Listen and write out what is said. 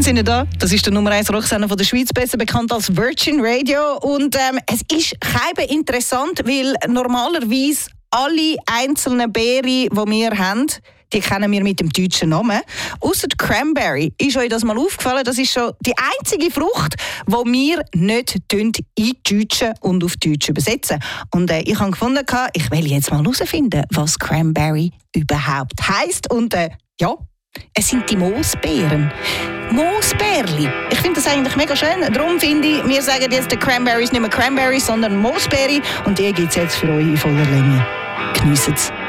sind wir da. Das ist der Nummer 1 Rocksender von der Schweiz, besser bekannt als Virgin Radio. Und es ist kein interessant, weil normalerweise alle einzelnen Beeren, die wir haben, die kennen wir mit dem deutschen Namen. Ausser Cranberry. Ist euch das mal aufgefallen? Das ist schon die einzige Frucht, die wir nicht eindeutschen und auf Deutsch übersetzen. Und ich habe gefunden, ich will jetzt mal herausfinden, was Cranberry überhaupt heisst. Und ja, es sind die Moosbeeren. Moosbeerli. Ich finde das eigentlich mega schön. Darum finde ich, wir sagen jetzt, die Cranberries nicht mehr Cranberries, sondern Moosbeere. Und die gibt es jetzt für euch in voller Länge. Geniessen es.